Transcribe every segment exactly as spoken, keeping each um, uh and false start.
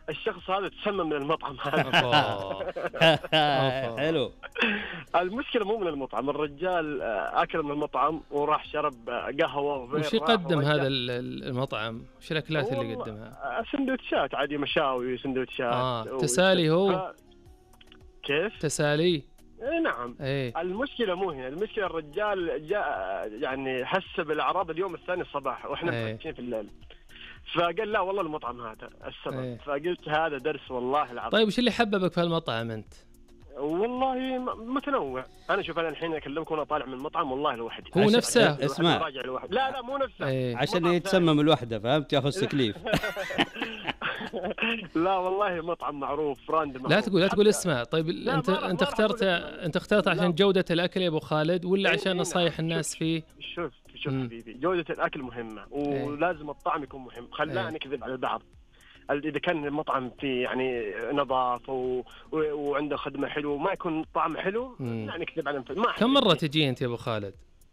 الشخص هذا تسمم من المطعم هذا. حلو. المشكلة مو من المطعم، الرجال أكل من المطعم وراح شرب قهوة. وش يقدم هذا المطعم؟ وش الأكلات اللي يقدمها؟ سندوتشات عادي، مشاوي سندوتشات. آه. تسالي هو؟ كيف؟ تسالي؟ إيه نعم. ايه. المشكلة مو هنا، المشكلة الرجال جاء يعني حس بالأعراض اليوم الثاني الصباح وإحنا مفكين في الليل، فقال لا والله المطعم هذا السبب. ايه. فقلت هذا درس والله العظيم. طيب وش اللي حببك في هالمطعم أنت؟ والله متنوع. أنا شوف أنا الحين أكلمك وأنا طالع من المطعم والله لوحدي. هو نفسه؟ اسمع. لا لا مو نفسه. ايه. عشان يتسمم الوحدة، فهمت؟ ياخذ تكليف. لا والله مطعم معروف براند معروف. لا تقول لا تقول اسمه. طيب انت انت اخترت انت اخترت عشان جودة الاكل يا ابو خالد ولا عشان نصايح الناس فيه؟ شوف شوف حبيبي، جودة الاكل مهمة ولازم الطعم يكون مهم. خلاني نكذب على البعض. إذا كان المطعم فيه يعني نظافة و... و... وعنده خدمة حلوة وما يكون طعم حلو يعني نكذب على ما. كم مرة تجي أنت يا أبو خالد؟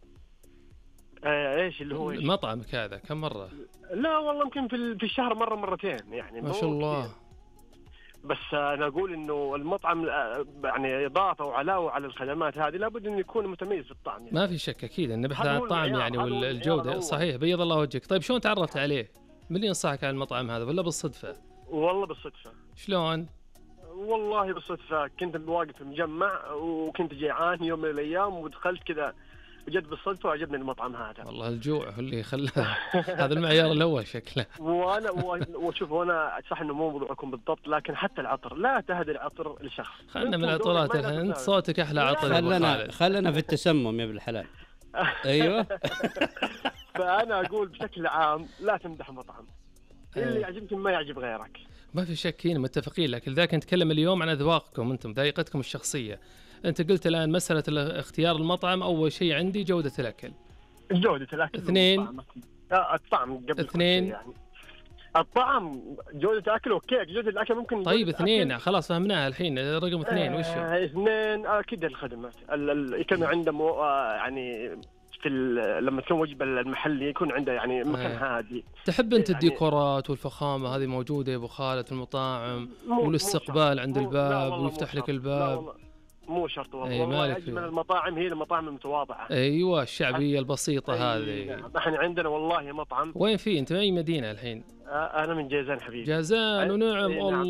آه ايش اللي هو مطعمك هذا كم مرة؟ لا والله يمكن في في الشهر مرة مرتين يعني. ما شاء الله. بس انا اقول انه المطعم يعني اضافه وعلاوه على الخدمات هذه لابد انه يكون متميز في الطعم يعني. ما في شك اكيد انه بحث عن الطعم يعني والجوده. صحيح. بيض الله وجهك. طيب شلون تعرفت عليه؟ من اللي ينصحك على المطعم هذا ولا بالصدفه؟ والله بالصدفه. شلون؟ والله بالصدفه، كنت واقف في مجمع وكنت جيعان يوم من الايام ودخلت كذا جد بالصدفه وعجبني المطعم هذا. والله الجوع هو اللي خلاه. هذا المعيار الاول شكله. وانا وشوف وانا صح انه مو موضوعكم بالضبط، لكن حتى العطر لا تهدي العطر لشخص. خلنا من العطرات الحين. انت صوتك احلى عطر. خلنا خلنا في التسمم يا ابن الحلال. ايوه. فانا اقول بشكل عام لا تمدح مطعم، اللي يعجبك ما يعجب غيرك. ما في شك، هنا متفقين. لكن لذلك نتكلم اليوم عن اذواقكم انتم، ذائقتكم الشخصيه. انت قلت الان مساله اختيار المطعم، اول شيء عندي جوده الاكل. جوده الاكل. اثنين الطعم قبل. اثنين يعني الطعم جوده اكل اوكي، جوده الاكل ممكن. طيب اثنين أكل. خلاص فهمناها الحين. رقم اثنين آه وش هو؟ اثنين اكيد الخدمات. يكون عنده مو آه يعني في لما تكون وجبه المحلي يكون عنده يعني مكان آه. هادي. تحب انت يعني الديكورات والفخامه هذه موجوده يا ابو خالد في المطاعم والاستقبال عند الباب ويفتح لك الباب؟ مو شرط والله. أي والله اجمل المطاعم هي المطاعم المتواضعه. ايوه الشعبيه البسيطه هذه. احنا عندنا والله مطعم. وين فيه انت؟ من اي مدينه الحين؟ آه انا من جازان حبيبي. جازان. ونعم.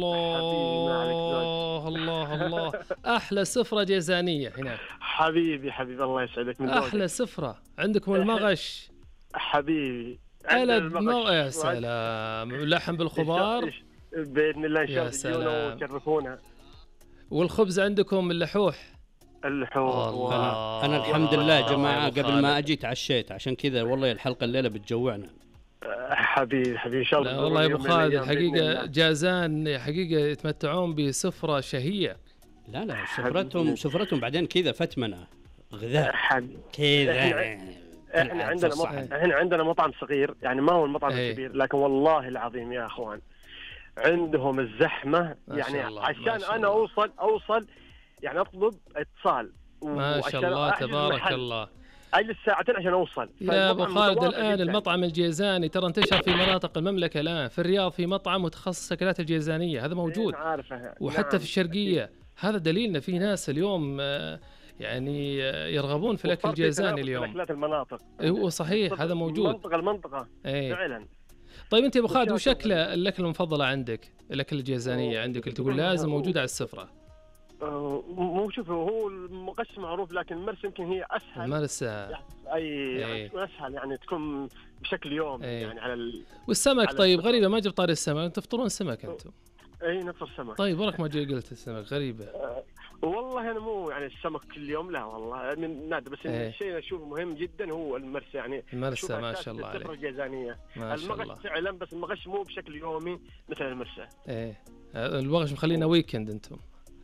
الله الله الله. احلى سفره جازانيه هناك حبيبي. حبيبي الله يسعدك. من احلى سفره عندكم المغش حبيبي. المغش يا سلام. لحم بالخضار باذن الله ان شاء الله وتشرفونا. والخبز عندكم اللحوح؟ اللحوح. أنا, أنا الحمد لله يا جماعة قبل ما أجي تعشيت، عشان كذا والله الحلقة الليلة بتجوعنا. حبيبي حبيبي إن شاء الله. والله يا أبو خالد الحقيقة جازان حقيقة يتمتعون بسفرة شهية. لا لا سفرتهم سفرتهم بعدين كذا فتمنة غذاء كذا. احنا عندنا مطعم احنا عندنا مطعم صغير يعني ما هو المطعم الكبير، لكن والله العظيم يا اخوان عندهم الزحمة يعني عشان أنا أوصل أوصل يعني أطلب اتصال. ما شاء الله تبارك الله. أجلس ساعتين عشان أوصل. يا أبو خالد الآن جداً. المطعم الجيزاني ترى انتشر في مناطق المملكة الآن. في الرياض في مطعم متخصص أكلات الجيزانية هذا موجود. عارفه. وحتى نعم. في الشرقية. هذا دليلنا في ناس اليوم يعني يرغبون في الأكل الجيزاني اليوم. أكلات المناطق. أيوه صحيح هذا موجود. منطقة المنطقة. أيه. فعلا. طيب انت يا ابو خالد وش اكل الاكل المفضله عندك؟ الاكل الجيزانيه عندك اللي تقول لازم موجوده على السفره؟ مو شوف هو المقش معروف، لكن المرسى يمكن هي اسهل. المرسى اي يعني اسهل يعني تكون بشكل يومي يعني على ال... والسمك على طيب غريبه ما جبت طاري السمك. تفطرون سمك انتم؟ اي نفطر سمك. طيب ورك ما جي قلت السمك غريبه. أه والله انا مو يعني السمك كل يوم لا والله من نادر، بس ايه. الشيء اشوفه مهم جدا هو المرسى يعني. المرسى ما شاء الله عليك. الجيزانيه. المغش فعلا بس المغش مو بشكل يومي مثل المرسى. ايه المغش مخلينا ويكند انتم.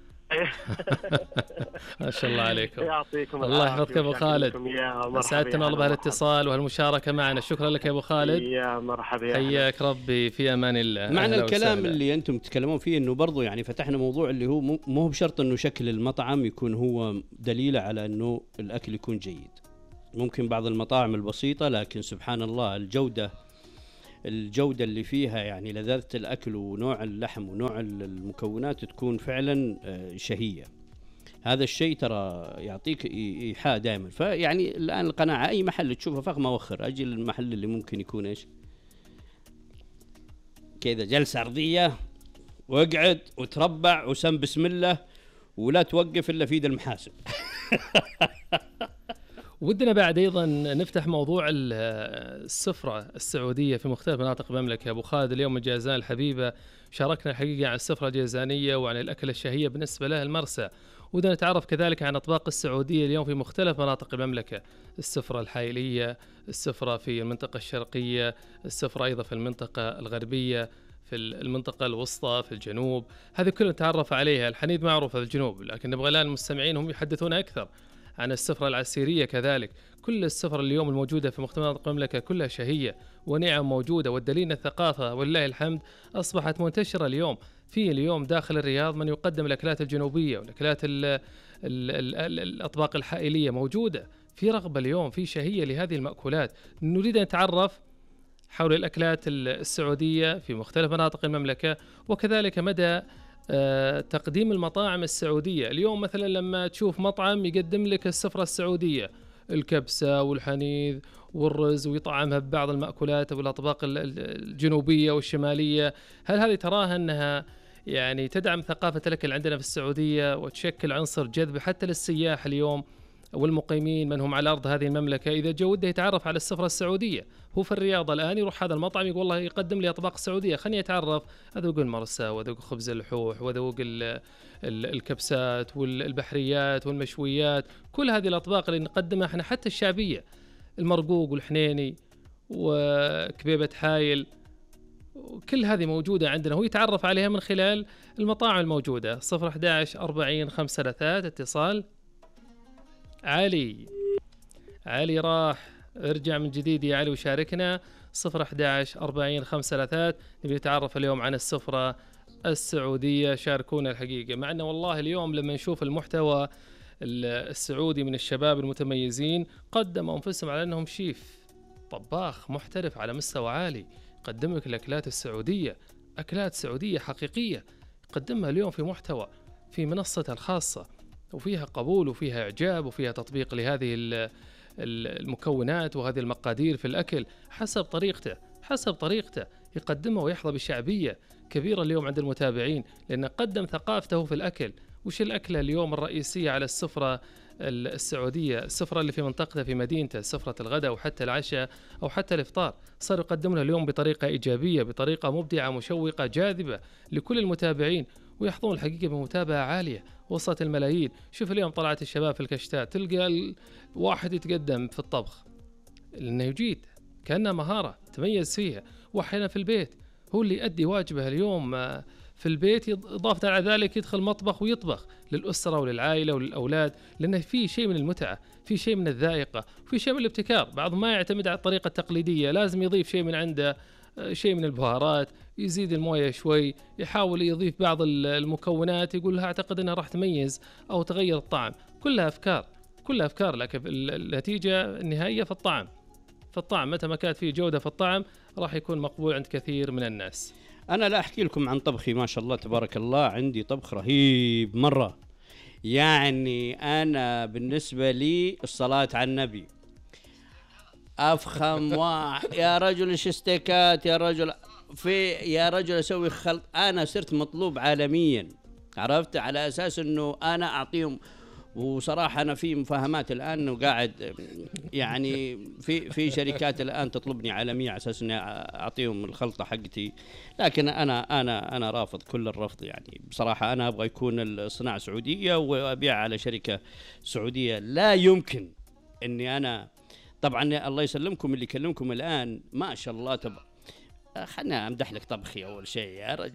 ما شاء الله عليكم. يعطيكم الله يحفظك يا ابو خالد. سعدتنا والله بهالتصال وهالمشاركه معنا. شكرا لك يا ابو خالد. يا مرحبا. حياك ربي في امان الله. معنى الكلام وسهلا. اللي انتم تتكلمون فيه انه برضو يعني فتحنا موضوع اللي هو مو بشرط انه شكل المطعم يكون هو دليله على انه الاكل يكون جيد. ممكن بعض المطاعم البسيطه لكن سبحان الله الجوده الجودة اللي فيها يعني لذاذة الأكل ونوع اللحم ونوع المكونات تكون فعلا شهية. هذا الشيء ترى يعطيك إيحاء دائما. فيعني الآن القناعة أي محل تشوفه فخمة وخر، أجي المحل اللي ممكن يكون إيش كذا جلسة أرضية واقعد وتربع وسم بسم الله ولا توقف إلا في يد المحاسب. ودنا بعد أيضا نفتح موضوع السفرة السعودية في مختلف مناطق المملكة. أبو خالد اليوم من جازان الحبيبة شاركنا الحقيقة عن السفرة الجازانية وعن الأكل الشهية بالنسبة له المرسى. ودنا نتعرف كذلك عن أطباق السعودية اليوم في مختلف مناطق المملكة، السفرة الحائلية، السفرة في المنطقة الشرقية، السفرة أيضا في المنطقة الغربية، في المنطقة الوسطى، في الجنوب. هذه كلها نتعرف عليها. الحنيذ معروفة في الجنوب، لكن نبغى الآن المستمعين هم يحدثون أكثر عن السفرة العسيرية كذلك. كل السفر اليوم الموجودة في مختلف مناطق المملكة كلها شهية ونعم موجودة، والدليل الثقافة والله الحمد أصبحت منتشرة اليوم. في اليوم داخل الرياض من يقدم الأكلات الجنوبية والأكلات ال ال ال ال الأطباق الحائلية موجودة. في رغبة اليوم، في شهية لهذه المأكولات. نريد أن نتعرف حول الأكلات السعودية في مختلف مناطق المملكة، وكذلك مدى تقديم المطاعم السعودية. اليوم مثلا لما تشوف مطعم يقدم لك السفرة السعودية، الكبسة والحنيذ والرز، ويطعمها ببعض المأكولات والأطباق الجنوبية والشمالية، هل هذه تراها أنها يعني تدعم ثقافة الأكل عندنا في السعودية وتشكل عنصر جذب حتى للسياح اليوم والمقيمين من هم على أرض هذه المملكة؟ إذا جو وده يتعرف على السفرة السعودية، هو في الرياض الآن يروح هذا المطعم يقول والله يقدم لي أطباق سعودية، خلني أتعرف، أذوق المرسى وأذوق خبز اللحوح وأذوق الكبسات والبحريات والمشويات، كل هذه الأطباق اللي نقدمها احنا حتى الشعبية، المرقوق والحنيني وكبيبة حايل، كل هذه موجودة عندنا، هو يتعرف عليها من خلال المطاعم الموجودة. صفر أحد عشر أربعين خمسة ثلاثة اتصال. علي علي راح، ارجع من جديد يا علي وشاركنا. صفر أحد عشر أربعين خمسة ثلاثة. نبي نتعرف اليوم عن السفرة السعودية، شاركونا الحقيقة. مع أنه والله اليوم لما نشوف المحتوى السعودي من الشباب المتميزين قدموا أنفسهم على أنهم شيف طباخ محترف على مستوى عالي، قدم لك الأكلات السعودية، أكلات سعودية حقيقية قدمها اليوم في محتوى في منصته الخاصة، وفيها قبول وفيها إعجاب وفيها تطبيق لهذه المكونات وهذه المقادير في الأكل حسب طريقته حسب طريقته يقدمها ويحظى بشعبية كبيرة اليوم عند المتابعين، لأنه قدم ثقافته في الأكل. وش الأكلة اليوم الرئيسية على السفرة السعودية؟ السفرة اللي في منطقته في مدينته، سفرة الغداء وحتى العشاء أو حتى الإفطار، صار يقدمونها اليوم بطريقة إيجابية، بطريقة مبدعة مشوقة جاذبة لكل المتابعين، ويحظون الحقيقة بمتابعة عالية وصلت الملايين. شوف اليوم طلعت الشباب في الكشتات، تلقى واحد يتقدم في الطبخ لأنه يجيد كأنها مهارة تميز فيها، وأحيانا في البيت هو اللي يؤدي واجبه اليوم في البيت، إضافة على ذلك يدخل مطبخ ويطبخ للأسرة وللعائلة وللأولاد، لأنه في شيء من المتعة، في شيء من الذائقة، في شيء من الابتكار. بعض ما يعتمد على الطريقة التقليدية، لازم يضيف شيء من عنده، شيء من البهارات، يزيد المويه شوي، يحاول يضيف بعض المكونات يقول لها أعتقد أنها راح تميز أو تغير الطعم. كلها أفكار كلها أفكار لكن النتيجة النهائية في الطعم في الطعم متى ما كانت فيه جودة في الطعم راح يكون مقبول عند كثير من الناس. أنا لا أحكي لكم عن طبخي، ما شاء الله تبارك الله، عندي طبخ رهيب مرة. يعني أنا بالنسبة لي الصلاة على النبي أفخم واحد يا رجل، الشستيكات يا رجل، في يا رجل أسوي خلط. أنا صرت مطلوب عالميا، عرفت، على أساس أنه أنا أعطيهم. وصراحة أنا في مفاهمات الآن وقاعد يعني في في شركات الآن تطلبني عالمية على أساس أني أعطيهم الخلطة حقتي، لكن أنا أنا أنا رافض كل الرفض. يعني بصراحة أنا أبغى يكون الصناعة سعودية وأبيع على شركة سعودية. لا يمكن أني أنا، طبعا الله يسلمكم اللي يكلمكم الآن ما شاء الله تبع، خلنا أمدح لك طبخي أول شيء يا رجل.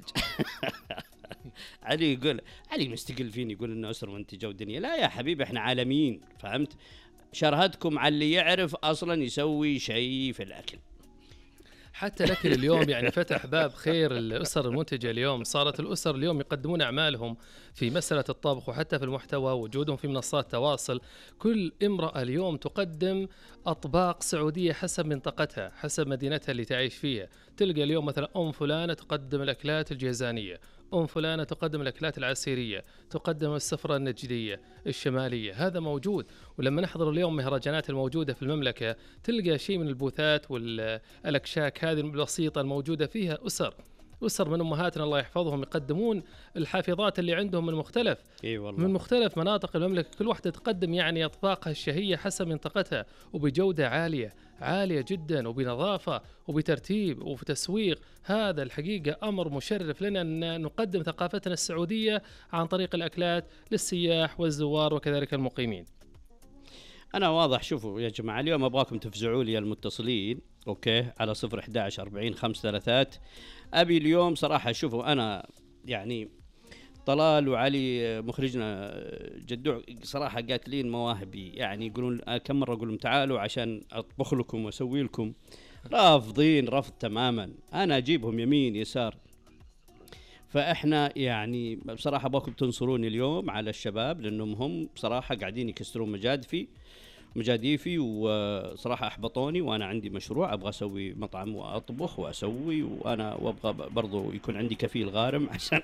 علي يقول علي مستقل فيني، يقول إنه أسر منتجة ودنيا. لا يا حبيبي إحنا عالميين، فهمت؟ شرهتكم على اللي يعرف أصلا يسوي شيء في الأكل. حتى الأكل اليوم يعني فتح باب خير الأسر المنتجة. اليوم صارت الأسر اليوم يقدمون أعمالهم في مسألة الطبخ وحتى في المحتوى، وجودهم في منصات تواصل. كل امرأة اليوم تقدم أطباق سعودية حسب منطقتها، حسب مدينتها اللي تعيش فيها. تلقى اليوم مثلا أم فلانة تقدم الأكلات الجيزانية، أم فلانة تقدم الأكلات العسيرية، تقدم السفرة النجدية الشمالية. هذا موجود. ولما نحضر اليوم مهرجانات الموجودة في المملكة تلقى شيء من البوثات والأكشاك هذه البسيطة الموجودة فيها أسر أسر من أمهاتنا الله يحفظهم يقدمون الحافظات اللي عندهم من مختلف إيه والله. من مختلف مناطق المملكة. كل واحدة تقدم يعني أطباقها الشهية حسب منطقتها وبجودة عالية عالية جدا وبنظافة وبترتيب وبتسويق. هذا الحقيقة أمر مشرف لنا أن نقدم ثقافتنا السعودية عن طريق الأكلات للسياح والزوار وكذلك المقيمين. أنا واضح. شوفوا يا جماعة، اليوم أبغاكم تفزعوا لي المتصلين أوكي على صفر إحدى عشر أربعين خمس ثلاثات. أبي اليوم صراحة، شوفوا أنا يعني طلال وعلي مخرجنا جدوع صراحة قاتلين مواهبي، يعني يقولون كم مرة أقول لهم تعالوا عشان أطبخ لكم وأسوي لكم، رافضين رفض تماما. أنا أجيبهم يمين يسار. فإحنا يعني بصراحة أبغاكم تنصروني اليوم على الشباب، لأنهم هم بصراحة قاعدين يكسرون مجادفي مجاديفي وصراحة أحبطوني. وأنا عندي مشروع أبغى أسوي مطعم وأطبخ وأسوي، وأنا وأبغى برضو يكون عندي كفيل غارم عشان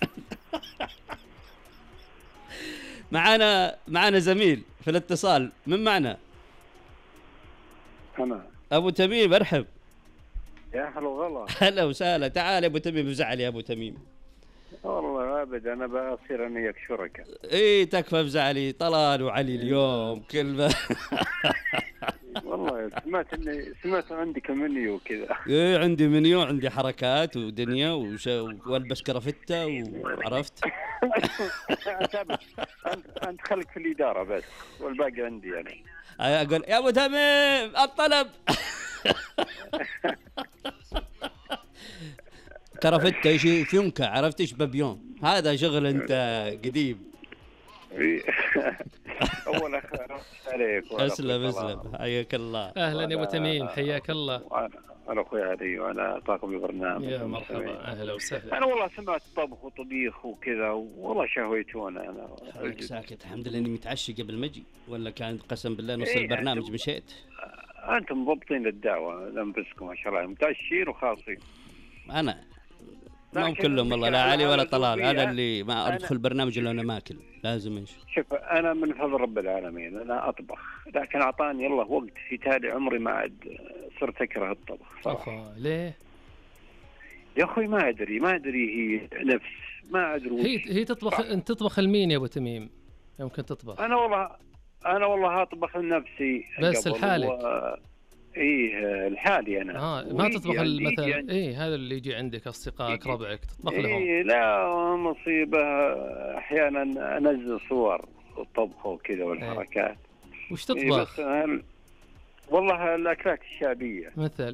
معنا معنا زميل في الاتصال. من معنا؟ أنا أبو تميم. أرحب. يا هلا وغلا. هلا وسهلا. تعال يا أبو تميم، افزع لي يا أبو تميم. والله أبدا أنا بصير أنا وياك شركاء. إيه تكفى افزع لي. طلال وعلي اليوم كلمة. والله سمعت إني سمعت عندك منيو كذا. إيه عندي منيو، عندي حركات ودنيا وش... والبس كرافتة وعرفت. أنت أنت خليك في الإدارة بس والباقي عندي يعني. أقول يا أبو تميم الطلب. كرافتة ايش فيونكا، عرفت ايش بابيون، هذا شغل انت قديم. اول اخ عليك. اسلم اسلم حياك الله. اهلا يا ابو تميم، حياك الله. انا اخوي علي وانا طاقم البرنامج. يا مرحبا اهلا وسهلا. انا والله سمعت طبخ وطبيخ وكذا والله شهويتونا. انا خليك ساكت. الحمد لله اني متعشي قبل ما اجي، ولا كان قسم بالله نص إيه البرنامج أنتم مشيت. انتم مضبطين للدعوه لانفسكم ما شاء الله، متعشين وخاصين. انا ما كلهم والله، لا علي ولا طلال. انا اللي ما ادخل برنامج الا انا ماكل لازم. ايش شوف انا من فضل رب العالمين انا اطبخ، لكن اعطاني الله وقت في تالي عمري ما عاد صرت اكره الطبخ صراحه. ليه يا اخوي؟ ما ادري ما ادري هي نفس ما ادري. هي هي تطبخ. انت تطبخ لمين يا ابو تميم؟ يمكن تطبخ. انا والله انا والله اطبخ لنفسي بس لحالك. و... ايه الحالي انا. اه ما تطبخ مثلا ايه هذا اللي يجي عندك اصدقائك ربعك تطبخ إيه لهم؟ ايه لا مصيبه احيانا انزل صور الطبخ وكذا والحركات. إيه. وش تطبخ؟ إيه والله الاكلات الشعبيه مثل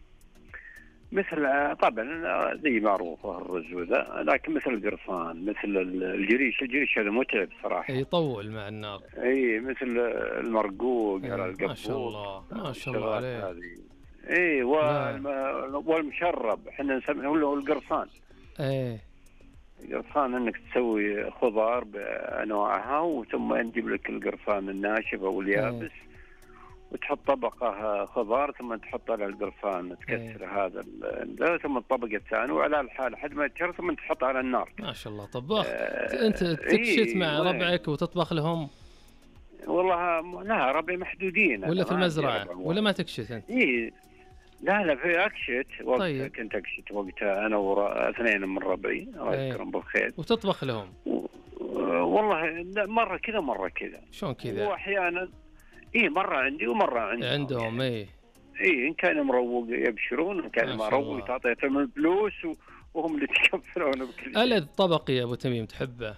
مثل طبعا زي معروفه الرز وذا، لكن مثل القرصان مثل الجريش. الجريش هذا متعب صراحه، يطول مع النار. اي مثل المرقوق على إيه. القبوق. ما شاء الله ما شاء الله عليه. اي والمشرب احنا نسميه له القرصان. ايه القرصان انك تسوي خضار بانواعها وثم نجيب لك القرصان الناشف او اليابس. إيه. وتحط طبقة خضار ثم تحط على القرصان تكسر. إيه. هذا ثم الطبقة الثانية وعلى الحال لحد ما تشر ثم تحط على النار. ما شاء الله طباخ. آه انت تكشت إيه مع ربعك وتطبخ لهم؟ والله لا ربعي محدودين. ولا في المزرعة ولا ما تكشت انت؟ ايه لا لا في اكشت وقت. طيب. كنت اكشت وقتها انا واثنين من ربعي الله يذكرهم بالخير. وتطبخ لهم؟ و... والله مرة كذا مرة كذا. شلون كذا؟ واحيانا إيه مرة عندي ومرة عندهم. عندهم إيه. إيه إن كان مروق يبشرون، إن كان مروق تعطيتهم الفلوس وهم اللي يتكفلون بكل شيء. ألذ طبق يا أبو تميم تحبه؟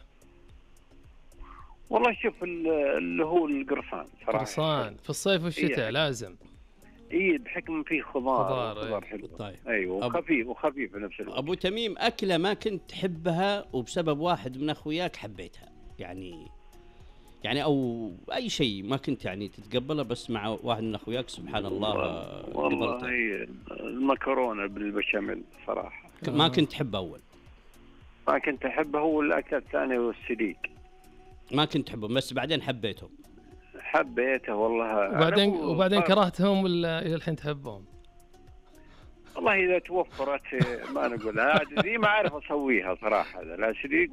والله شوف اللي هو القرصان صراحة. قرصان في الصيف والشتاء. إيه لازم. إيه بحكم فيه خضار. خضار, خضار إيه. حلو. طيب. أيوه وخفيف وخفيف في نفس الوقت. أبو تميم أكلة ما كنت تحبها وبسبب واحد من أخوياك حبيتها يعني يعني او اي شيء ما كنت يعني تتقبله، بس مع واحد من اخوياك سبحان الله والله هي المكرونه بالبشاميل صراحه ما كنت تحبه اول؟ ما كنت احبه، هو الاكل الثاني والسليق ما كنت تحبه بس بعدين حبيته؟ حبيته والله. وبعدين وبعدين كرهتهم ولا الى الحين تحبهم؟ والله اذا توفرت ما نقول هذه ما اعرف اسويها صراحه، لا سليق